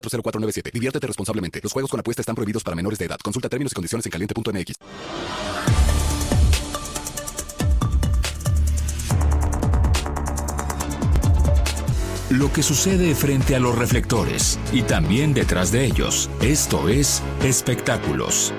40497. Diviértete responsablemente. Los juegos con apuesta están prohibidos para menores de edad. Consulta términos y condiciones en caliente.mx. Lo que sucede frente a los reflectores y también detrás de ellos. Esto es Espectáculos.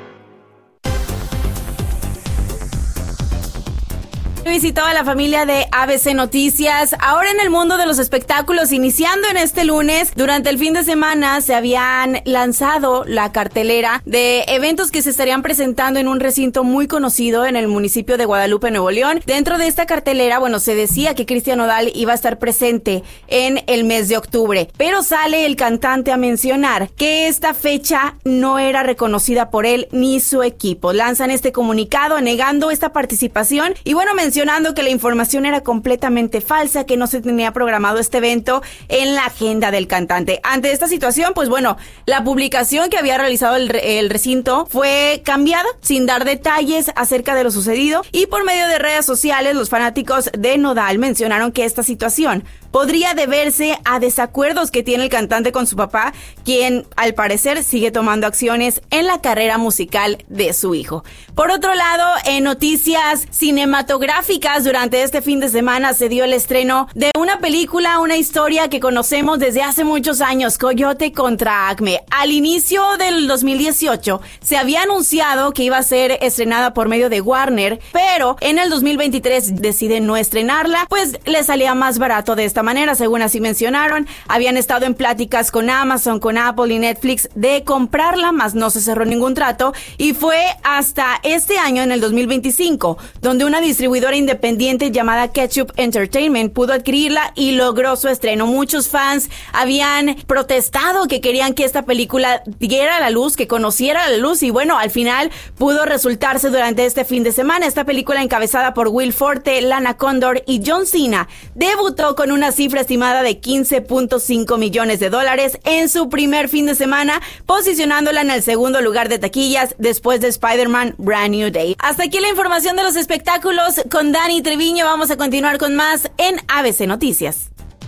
Visitó a la familia de ABC Noticias. Ahora en el mundo de los espectáculos, iniciando en este lunes, durante el fin de semana se habían lanzado la cartelera de eventos que se estarían presentando en un recinto muy conocido en el municipio de Guadalupe, Nuevo León. Dentro de esta cartelera, se decía que Cristian Nodal iba a estar presente en el mes de octubre, pero sale el cantante a mencionar que esta fecha no era reconocida por él ni su equipo. Lanzan este comunicado negando esta participación y mencionando que la información era completamente falsa, que no se tenía programado este evento en la agenda del cantante. Ante esta situación, la publicación que había realizado el recinto fue cambiada sin dar detalles acerca de lo sucedido, y por medio de redes sociales los fanáticos de Nodal mencionaron que esta situación podría deberse a desacuerdos que tiene el cantante con su papá, quien al parecer sigue tomando acciones en la carrera musical de su hijo. Por otro lado, en noticias cinematográficas, durante este fin de semana se dio el estreno de una película, una historia que conocemos desde hace muchos años, Coyote contra Acme. Al inicio del 2018 se había anunciado que iba a ser estrenada por medio de Warner, pero en el 2023 deciden no estrenarla, pues le salía más barato de esta manera, según así mencionaron. Habían estado en pláticas con Amazon, con Apple y Netflix de comprarla, mas no se cerró ningún trato, y fue hasta este año, en el 2025, donde una distribuidora independiente llamada Ketchup Entertainment pudo adquirirla y logró su estreno. Muchos fans habían protestado que querían que esta película diera a la luz, que conociera la luz, y al final pudo resultarse durante este fin de semana. Esta película, encabezada por Will Forte, Lana Condor y John Cena, debutó con una cifra estimada de $15.5 millones en su primer fin de semana, posicionándola en el segundo lugar de taquillas después de Spider-Man Brand New Day. Hasta aquí la información de los espectáculos con Dani Treviño. Vamos a continuar con más en ABC Noticias.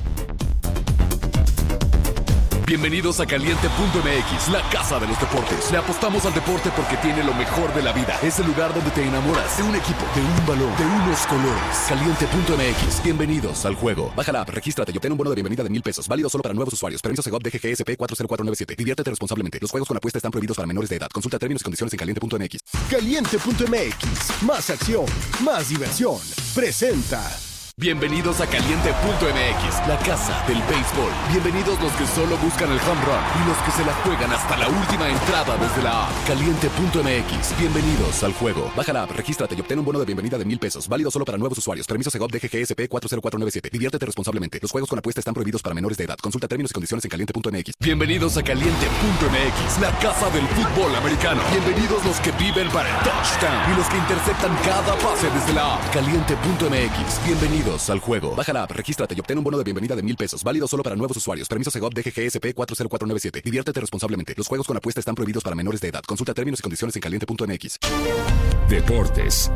Bienvenidos a Caliente.mx, la casa de los deportes. Le apostamos al deporte porque tiene lo mejor de la vida. Es el lugar donde te enamoras de un equipo, de un balón, de unos colores. Caliente.mx, bienvenidos al juego. Baja la app, regístrate y obtén un bono de bienvenida de $1,000. Válido solo para nuevos usuarios. Permiso Segov DGGSP 40497. Diviértete responsablemente. Los juegos con apuesta están prohibidos para menores de edad. Consulta términos y condiciones en Caliente.mx. Caliente.mx, más acción, más diversión. Presenta. Bienvenidos a Caliente.mx, la casa del béisbol. Bienvenidos los que solo buscan el home run y los que se la juegan hasta la última entrada desde la app. Caliente.mx, bienvenidos al juego. Baja la app, regístrate y obtén un bono de bienvenida de $1,000. Válido solo para nuevos usuarios. Permiso Segov DGGSP 40497. Diviértete responsablemente. Los juegos con apuesta están prohibidos para menores de edad. Consulta términos y condiciones en Caliente.mx. Bienvenidos a Caliente.mx, la casa del fútbol americano. Bienvenidos los que viven para el touchdown y los que interceptan cada pase desde la app. Caliente.mx, bienvenidos al juego. Baja la app, regístrate y obtén un bono de bienvenida de $1,000. Válido solo para nuevos usuarios. Permiso Segov DGGSP 40497. Diviértete responsablemente. Los juegos con apuesta están prohibidos para menores de edad. Consulta términos y condiciones en Caliente.mx. Deportes.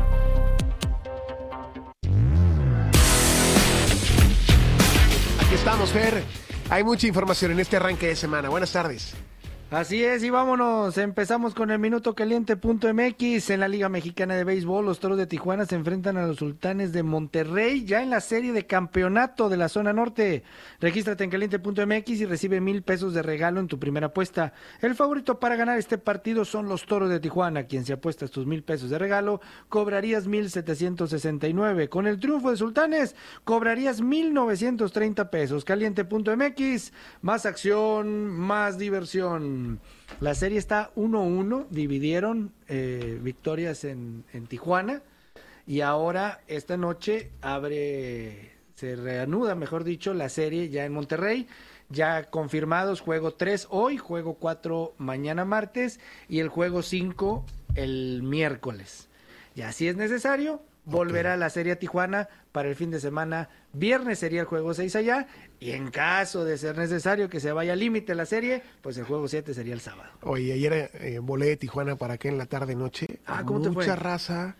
Aquí estamos, Fer. Hay mucha información en este arranque de semana. Buenas tardes. Así es, y vámonos. Empezamos con el Minuto Caliente.mx. En la Liga Mexicana de Béisbol, los Toros de Tijuana se enfrentan a los Sultanes de Monterrey, ya en la serie de campeonato de la zona norte. Regístrate en Caliente.mx y recibe $1,000 de regalo en tu primera apuesta. El favorito para ganar este partido son los Toros de Tijuana. Quien se apuesta estos $1,000 de regalo, cobrarías 1,769. Con el triunfo de Sultanes, cobrarías 1,930 pesos. Caliente.mx, más acción, más diversión. La serie está 1-1, dividieron victorias en Tijuana, y ahora esta noche se reanuda, mejor dicho, la serie ya en Monterrey. Ya confirmados, juego 3 hoy, juego 4 mañana martes y el juego 5 el miércoles. Y así es necesario, volverá la serie a Tijuana para el fin de semana. Viernes sería el juego 6 allá, y en caso de ser necesario que se vaya al límite la serie, pues el juego 7 sería el sábado. Oye, ayer volé de Tijuana para acá en la tarde-noche. ¿Cómo te fue? Mucha raza.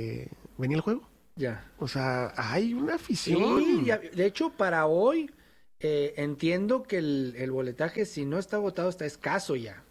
¿Venía el juego? Ya. O sea, hay una afición. Sí, de hecho, para hoy entiendo que el boletaje, si no está agotado, está escaso ya.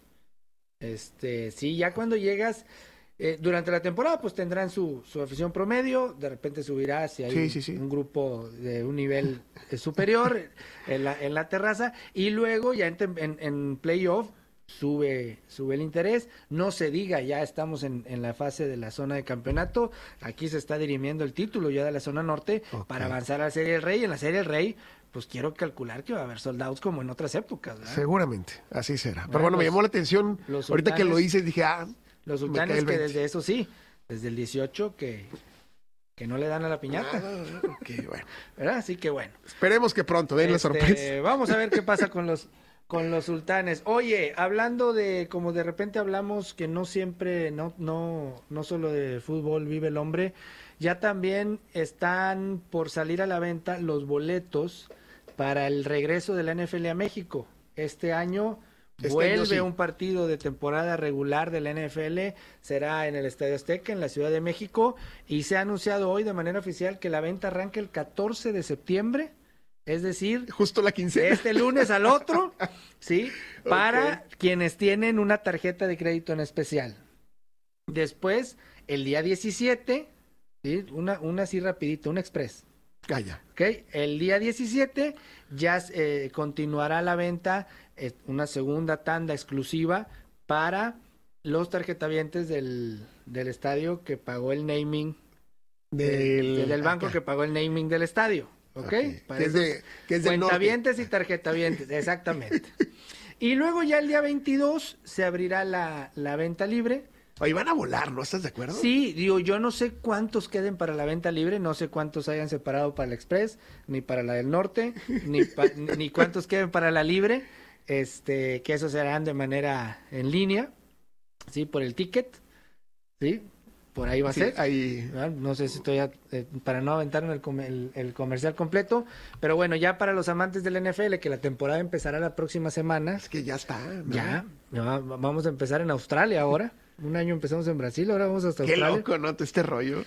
Sí, ya cuando llegas durante la temporada, pues tendrán su afición promedio, de repente subirá si hay un grupo de un nivel superior en la terraza, y luego ya en playoff sube el interés. No se diga, ya estamos en la fase de la zona de campeonato, aquí se está dirimiendo el título ya de la zona norte para avanzar a la Serie del Rey. En la Serie del Rey, pues quiero calcular que va a haber soldados como en otras épocas, ¿verdad? Seguramente, así será. Pero bueno, me llamó la atención, ahorita que lo dices, dije, los sultanes que desde eso desde el 18 que no le dan a la piñata. Bueno. ¿Verdad? Así que bueno. Esperemos que pronto den la sorpresa. Vamos a ver qué pasa con los sultanes. Oye, hablando de, como de repente hablamos que no siempre, no solo de fútbol vive el hombre, ya también están por salir a la venta los boletos para el regreso de la NFL a México. Este año vuelve un partido de temporada regular de la NFL, será en el Estadio Azteca, en la Ciudad de México, y se ha anunciado hoy de manera oficial que la venta arranca el 14 de septiembre, es decir, justo la quincena. Este lunes al otro, ¿sí? Para quienes tienen una tarjeta de crédito en especial. Después, el día 17, ¿sí? Una así rapidito, un express. Calla. Okay. El día 17 ya continuará la venta, una segunda tanda exclusiva para los tarjetavientes del estadio que pagó el naming del banco que pagó el naming del estadio. ¿Ok? Para que es del cuentavientes y tarjetavientes, exactamente. Y luego ya el día 22 se abrirá la venta libre. Oye, van a volar, ¿no? ¿Estás de acuerdo? Sí, digo, yo no sé cuántos queden para la venta libre, no sé cuántos hayan separado para el Express, ni para la del Norte, ni cuántos queden para la libre, que eso se harán de manera en línea, ¿sí? Por el ticket, ¿sí? Por ahí va a ser. Ahí. No sé si estoy para no aventarme el comercial completo, pero bueno, ya para los amantes del NFL, que la temporada empezará la próxima semana. Es que ya está, ¿no? Ya vamos a empezar en Australia ahora. Un año empezamos en Brasil, ahora vamos hasta Australia. Qué loco, ¿no? Este rollo.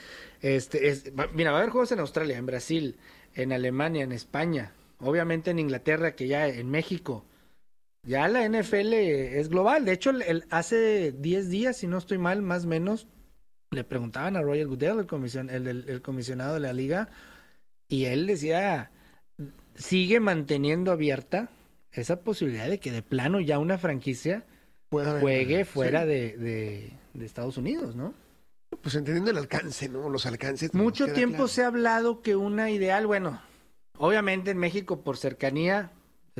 Mira, va a haber juegos en Australia, en Brasil, en Alemania, en España, obviamente en Inglaterra, que ya en México. Ya la NFL es global. De hecho, hace 10 días, si no estoy mal, más o menos, le preguntaban a Roger Goodell, el comisionado de la liga, y él decía, sigue manteniendo abierta esa posibilidad de que de plano ya una franquicia juegue fuera de Estados Unidos, ¿no? Pues entendiendo el alcance, ¿no? Los alcances. Mucho tiempo se ha hablado que una ideal, bueno, obviamente en México por cercanía,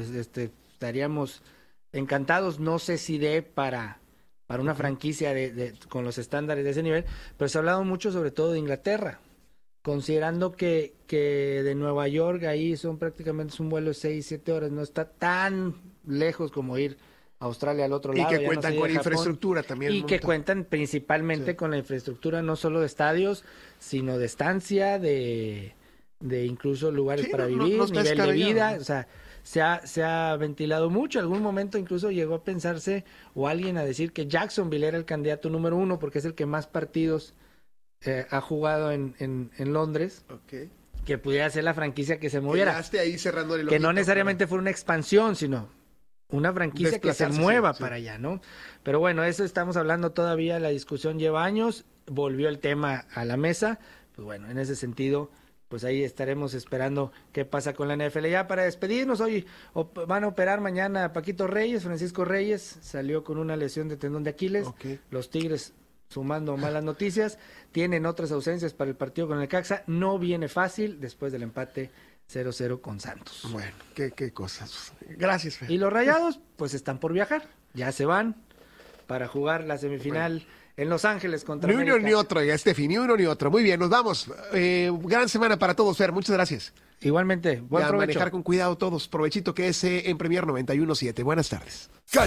estaríamos encantados, no sé si para una franquicia con los estándares de ese nivel, pero se ha hablado mucho sobre todo de Inglaterra, considerando que de Nueva York ahí prácticamente es un vuelo de 6-7 horas, no está tan lejos como ir a Australia al otro lado. Y que cuentan con infraestructura también. Y que cuentan principalmente con la infraestructura no solo de estadios, sino de estancia, de incluso lugares para vivir, nivel de vida, o sea, se ha ventilado mucho. Algún momento incluso llegó a pensarse o alguien a decir que Jacksonville era el candidato número 1 porque es el que más partidos ha jugado en Londres. Okay. Que pudiera ser la franquicia que se moviera. Ahí cerrando el que no necesariamente fuera una expansión, sino una franquicia que se mueva para allá, ¿no? Pero bueno, eso estamos hablando todavía, la discusión lleva años, volvió el tema a la mesa, pues bueno, en ese sentido, pues ahí estaremos esperando qué pasa con la NFL. Ya para despedirnos, hoy van a operar mañana Paquito Reyes, Francisco Reyes, salió con una lesión de tendón de Aquiles, Los Tigres, sumando malas noticias, tienen otras ausencias para el partido con el Necaxa, no viene fácil después del empate 0-0 con Santos. Bueno, qué cosas. Gracias, Fer. Y los Rayados, pues están por viajar, ya se van para jugar la semifinal en Los Ángeles contra América. Ni uno ni otro, ya Steffi, ni uno ni otro. Muy bien, nos vamos. Gran semana para todos, Fer, muchas gracias. Igualmente, buen provecho. Manejar con cuidado todos, provechito que es en Premier 91.7. Buenas tardes.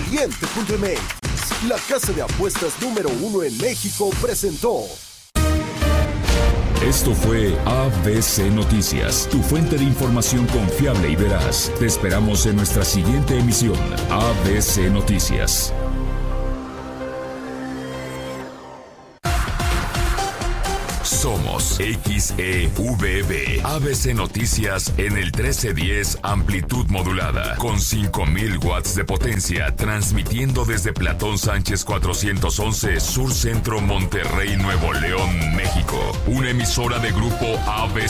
Caliente.mx, la casa de apuestas número 1 en México, presentó. Esto fue ABC Noticias, tu fuente de información confiable y veraz. Te esperamos en nuestra siguiente emisión, ABC Noticias. Somos XEVB. ABC Noticias en el 1310 amplitud modulada con 5000 watts de potencia, transmitiendo desde Platón Sánchez 411 Sur Centro, Monterrey, Nuevo León, México. Una emisora de grupo ABC.